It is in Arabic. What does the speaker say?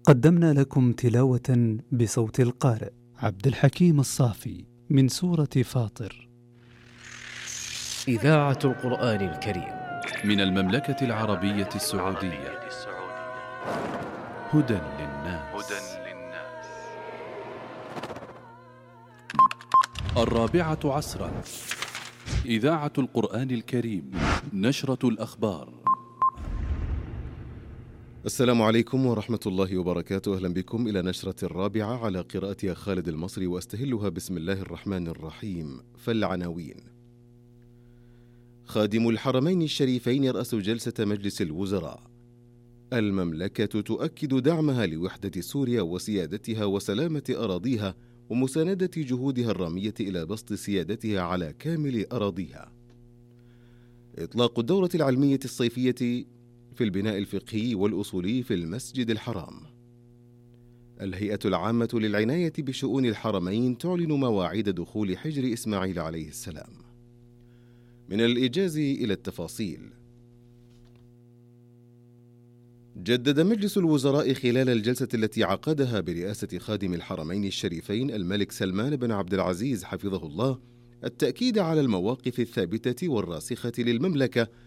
قدمنا لكم تلاوة بصوت القارئ عبد الحكيم الصافي من سورة فاطر. إذاعة القرآن الكريم من المملكة العربية السعودية. هدى للناس. 4 عصرا. إذاعة القرآن الكريم. نشرة الأخبار. السلام عليكم ورحمة الله وبركاته. أهلا بكم إلى نشرة 4 على قراءتها خالد المصري، وأستهلها بسم الله الرحمن الرحيم. فالعناوين: خادم الحرمين الشريفين يرأس جلسة مجلس الوزراء. المملكة تؤكد دعمها لوحدة سوريا وسيادتها وسلامة أراضيها ومساندة جهودها الرامية إلى بسط سيادتها على كامل أراضيها. إطلاق الدورة العلمية الصيفية في البناء الفقهي والأصولي في المسجد الحرام. الهيئة العامة للعناية بشؤون الحرمين تعلن مواعيد دخول حجر إسماعيل عليه السلام. من الإيجاز إلى التفاصيل. جدد مجلس الوزراء خلال الجلسة التي عقدها برئاسة خادم الحرمين الشريفين الملك سلمان بن عبد العزيز حفظه الله التأكيد على المواقف الثابتة والراسخة للمملكة